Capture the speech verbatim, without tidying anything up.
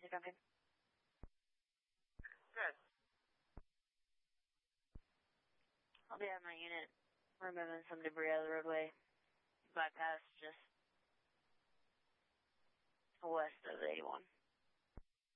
Mister Duncan? Good. I'll be at my unit removing some debris out of the roadway. Bypass just west of the eighty-one.